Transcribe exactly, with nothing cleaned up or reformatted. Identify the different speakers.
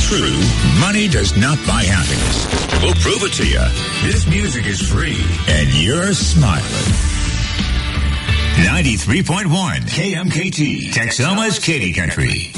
Speaker 1: true. Money does not buy happiness. We'll prove it to you. This music is free, and you're smiling. ninety-three point one K M K T, Texoma's Katy Country.